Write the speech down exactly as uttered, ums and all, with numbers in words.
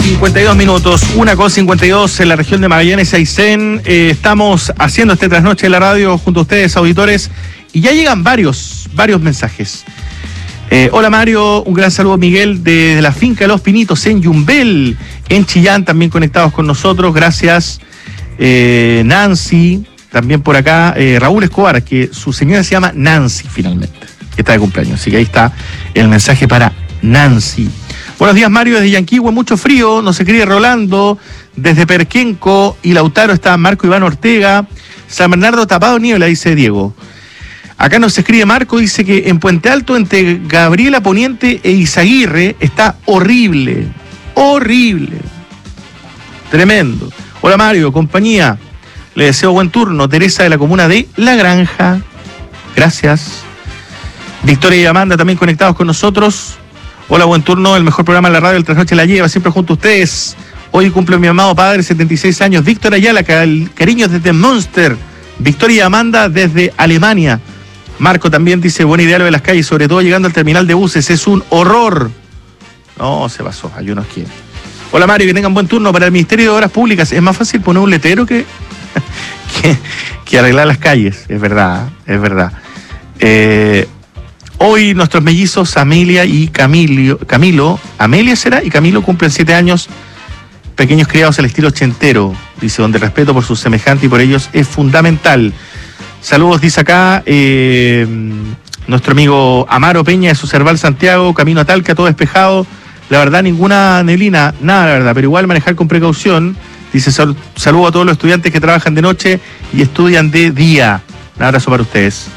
cincuenta y dos minutos, una con cincuenta y dos en la región de Magallanes, Aysén. Eh, estamos haciendo este trasnoche de la radio junto a ustedes, auditores, y ya llegan varios, varios mensajes. Eh, hola Mario, un gran saludo Miguel de, de la finca Los Pinitos en Yumbel, en Chillán, también conectados con nosotros, gracias. Eh, Nancy, también por acá, eh, Raúl Escobar, que su señora se llama Nancy finalmente, que está de cumpleaños, así que ahí está el mensaje para Nancy. Buenos días Mario, desde Yanquihue, mucho frío, nos escribe Rolando, desde Perquenco y Lautaro está Marco Iván Ortega, San Bernardo tapado niebla, dice Diego. Acá nos escribe Marco, dice que en Puente Alto, entre Gabriela Poniente e Izaguirre, está horrible, horrible, tremendo. Hola Mario, compañía, le deseo buen turno, Teresa de la comuna de La Granja, gracias. Victoria y Amanda también conectados con nosotros. Hola, buen turno, el mejor programa de la radio, el Trasnoche la lleva, siempre junto a ustedes. Hoy cumple mi amado padre, setenta y seis años, Víctor Ayala, cariños desde Münster. Victoria y Amanda desde Alemania. Marco también dice, buena idea lo de las calles, sobre todo llegando al terminal de buses, es un horror. No, se pasó, hay unos que... Hola Mario, que tengan buen turno para el Ministerio de Obras Públicas. Es más fácil poner un letrero que, que, que arreglar las calles, es verdad, es verdad. Eh... Hoy nuestros mellizos Amelia y Camilo, Camilo, Amelia será y Camilo cumplen siete años, pequeños criados al estilo ochentero, dice, donde el respeto por sus semejantes y por ellos es fundamental. Saludos, dice acá, eh, nuestro amigo Amaro Peña de Sucerval Santiago, camino a Talca, todo despejado, la verdad ninguna neblina, nada la verdad, pero igual manejar con precaución, dice, sal, saludo a todos los estudiantes que trabajan de noche y estudian de día. Un abrazo para ustedes.